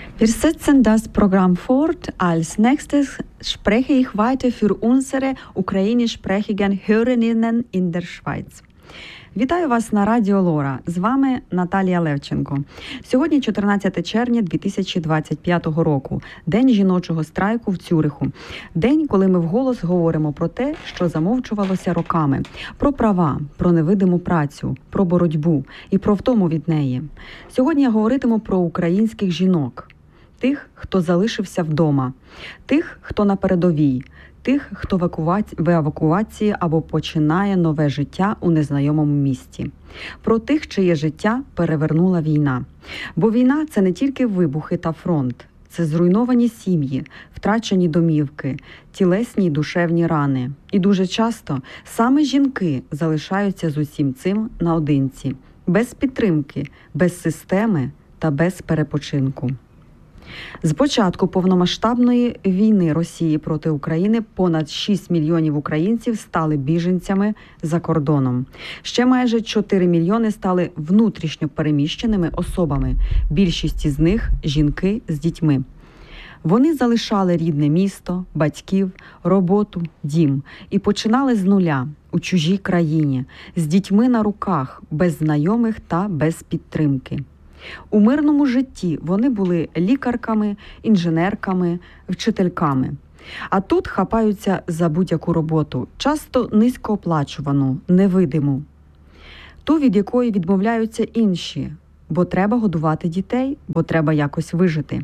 Wir setzen das Programm fort. Als nächstes spreche ich weiter für unsere ukrainischsprachigen Hörerinnen in der Schweiz. Вітаю вас на Радіо Лора. З вами Наталія Левченко. Сьогодні 14 червня 2025 року. День жіночого страйку в Цюриху. День, коли ми вголос говоримо про те, що замовчувалося роками. Про права, про невидиму працю, про боротьбу і про втому від неї. Сьогодні я говоритиму про українських жінок. Тих, хто залишився вдома. Тих, хто на передовій. Тих, хто в евакуації або починає нове життя у незнайомому місті. Про тих, чиє життя перевернула війна. Бо війна – це не тільки вибухи та фронт. Це зруйновані сім'ї, втрачені домівки, тілесні й душевні рани. І дуже часто саме жінки залишаються з усім цим наодинці. Без підтримки, без системи та без перепочинку. З початку повномасштабної війни Росії проти України понад 6 мільйонів українців стали біженцями за кордоном. Ще майже 4 мільйони стали внутрішньо переміщеними особами. Більшість із них – жінки з дітьми. Вони залишали рідне місто, батьків, роботу, дім і починали з нуля, у чужій країні, з дітьми на руках, без знайомих та без підтримки. У мирному житті вони були лікарками, інженерками, вчительками. А тут хапаються за будь-яку роботу, часто низькооплачувану, невидиму. Ту, від якої відмовляються інші, бо треба годувати дітей, бо треба якось вижити.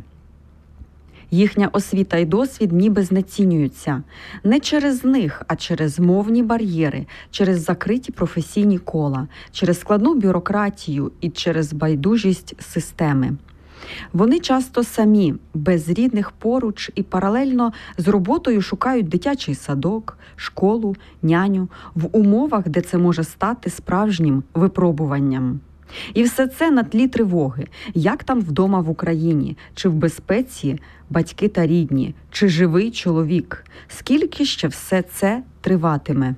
Їхня освіта і досвід ніби знецінюються. Не через них, а через мовні бар'єри, через закриті професійні кола, через складну бюрократію і через байдужість системи. Вони часто самі, без рідних поруч і паралельно з роботою шукають дитячий садок, школу, няню в умовах, де це може стати справжнім випробуванням. І все це на тлі тривоги. Як там вдома в Україні? Чи в безпеці батьки та рідні? Чи живий чоловік? Скільки ще все це триватиме?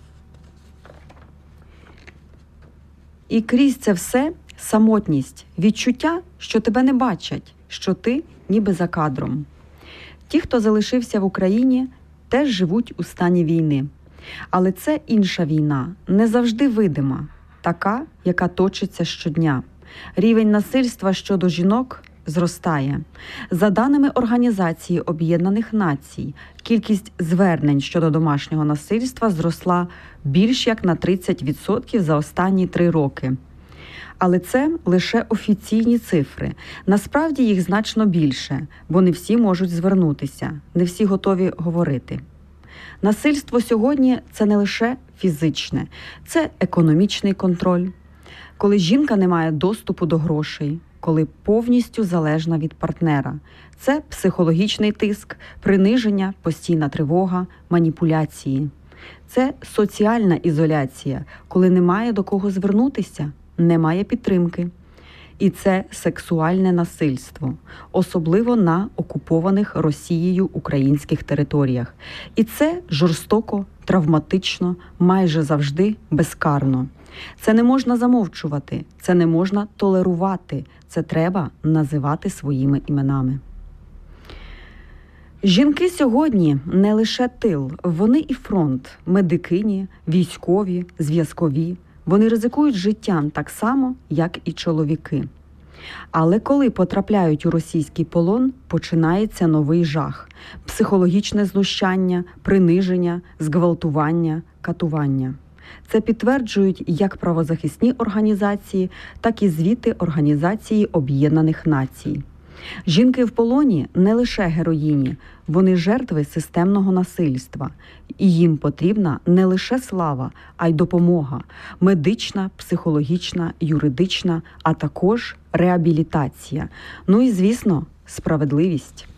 І крізь це все самотність, відчуття, що тебе не бачать, що ти ніби за кадром. Ті, хто залишився в Україні, теж живуть у стані війни. Але це інша війна, не завжди видима. Така, яка точиться щодня. Рівень насильства щодо жінок зростає. За даними Організації Об'єднаних Націй, кількість звернень щодо домашнього насильства зросла більш як на 30% за останні 3 роки. Але це лише офіційні цифри. Насправді їх значно більше, бо не всі можуть звернутися, не всі готові говорити. Насильство сьогодні – це не лише фізичне, це економічний контроль. Коли жінка не має доступу до грошей, коли повністю залежна від партнера. Це психологічний тиск, приниження, постійна тривога, маніпуляції. Це соціальна ізоляція, коли немає до кого звернутися, немає підтримки. І це сексуальне насильство, особливо на окупованих Росією українських територіях. І це жорстоко, травматично, майже завжди безкарно. Це не можна замовчувати, це не можна толерувати, це треба називати своїми іменами. Жінки сьогодні не лише тил, вони і фронт, медикині, військові, зв'язкові. Вони ризикують життям так само, як і чоловіки. Але коли потрапляють у російський полон, починається новий жах. Психологічне знущання, приниження, зґвалтування, катування. Це підтверджують як правозахисні організації, так і звіти Організації Об'єднаних Націй. Жінки в полоні не лише героїні, вони жертви системного насильства. І їм потрібна не лише слава, а й допомога – медична, психологічна, юридична, а також реабілітація. Ну і, звісно, справедливість.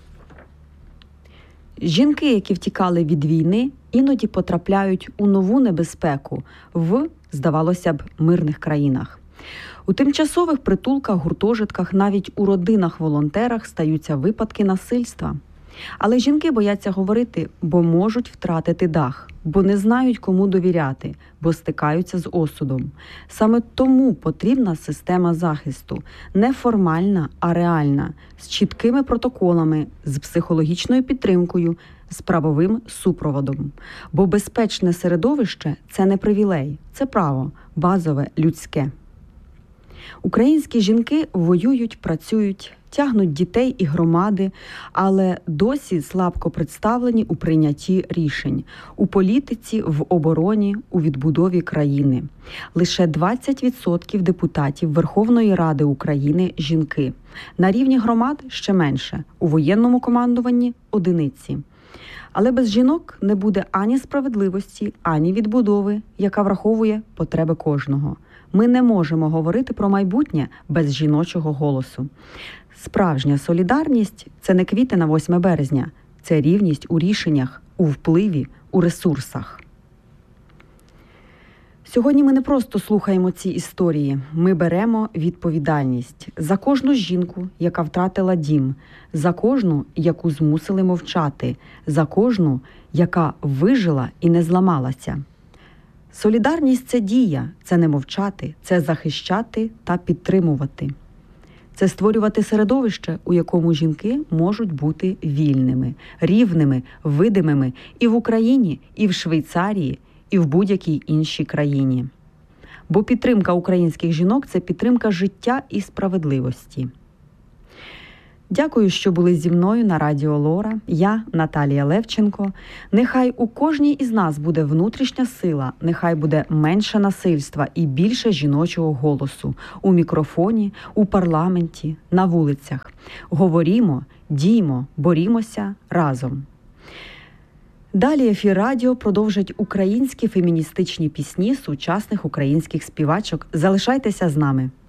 Жінки, які втікали від війни, іноді потрапляють у нову небезпеку в, здавалося б, мирних країнах. У тимчасових притулках, гуртожитках, навіть у родинах-волонтерах стаються випадки насильства. Але жінки бояться говорити, бо можуть втратити дах, бо не знають, кому довіряти, бо стикаються з осудом. Саме тому потрібна система захисту – не формальна, а реальна, з чіткими протоколами, з психологічною підтримкою, з правовим супроводом. Бо безпечне середовище – це не привілей, це право, базове, людське. Українські жінки воюють, працюють, тягнуть дітей і громади, але досі слабко представлені у прийнятті рішень, у політиці, в обороні, у відбудові країни. Лише 20% депутатів Верховної Ради України – жінки. На рівні громад ще менше, у воєнному командуванні – одиниці. Але без жінок не буде ані справедливості, ані відбудови, яка враховує потреби кожного. Ми не можемо говорити про майбутнє без жіночого голосу. Справжня солідарність – це не квіти на 8 березня, це рівність у рішеннях, у впливі, у ресурсах. Сьогодні ми не просто слухаємо ці історії, ми беремо відповідальність за кожну жінку, яка втратила дім, за кожну, яку змусили мовчати, за кожну, яка вижила і не зламалася. Солідарність – це дія, це не мовчати, це захищати та підтримувати. Це створювати середовище, у якому жінки можуть бути вільними, рівними, видимими і в Україні, і в Швейцарії, і в будь-якій іншій країні. Бо підтримка українських жінок – це підтримка життя і справедливості. Дякую, що були зі мною на Радіо Лора. Я Наталія Левченко. Нехай у кожній із нас буде внутрішня сила, нехай буде менше насильства і більше жіночого голосу у мікрофоні, у парламенті, на вулицях. Говорімо, діймо, борімося разом. Далі ефір радіо продовжать українські феміністичні пісні сучасних українських співачок. Залишайтеся з нами.